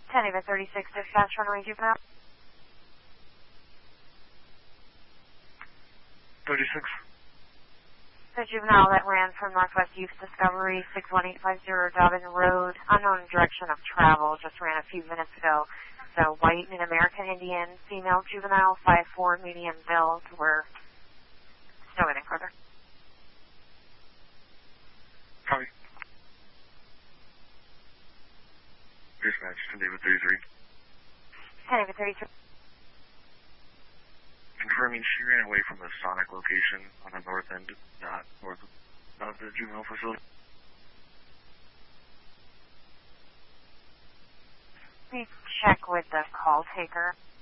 10 36 dispatch, runway juvenile. 36. The juvenile that ran from Northwest Youth Discovery, 61850 Dobbin Road, unknown direction of travel, just ran a few minutes ago. So white Mid-American Indian, female juvenile, 5'4", medium build. We're still waiting further. Copy. Dispatch, 10 David 33. 10 David 33. Confirming she ran away from the Sonic location on the north end, not north of the juvenile facility. Please check with the call taker.